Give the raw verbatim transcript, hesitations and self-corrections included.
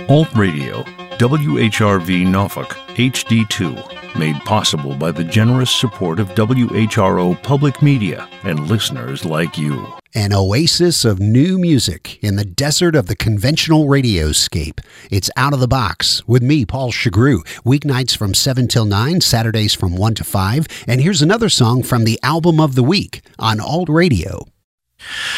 Alt Radio, W H R V Norfolk, H D two, made possible by the generous support of W H R O Public Media and listeners like you. An oasis of new music in the desert of the conventional radioscape. It's Out of the Box with me, Paul Chagru. Weeknights from seven till nine, Saturdays from one to five. And here's another song from the album of the week on Alt Radio.